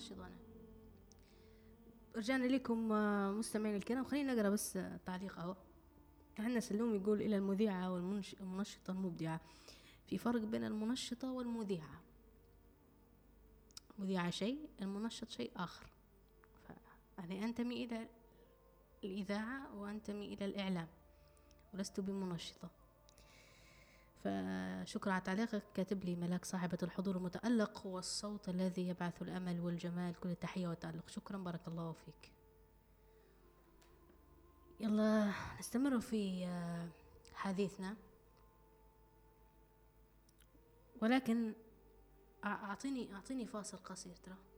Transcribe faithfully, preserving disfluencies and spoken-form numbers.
منشطة أنا. رجعنا لكم مستمعين الكرام، خلينا نقرأ بس تعليق أهو. عندنا سلوم يقول: إلى المذيعة والمنشطة المبدعة، في فرق بين المنشطة والمذيعة. المذيعة شيء، المنشط شيء آخر. فأنا أنتمي إلى الإذاعة وأنتمي إلى الإعلام ولست بمنشطة. فشكرا على تعليقك. كاتب لي ملاك صاحبة الحضور المتألق والصوت الذي يبعث الأمل والجمال، كل التحية والتألق. شكرا، بارك الله فيك. يلا نستمر في حديثنا، ولكن أعطيني أعطيني فاصل قصير ترى.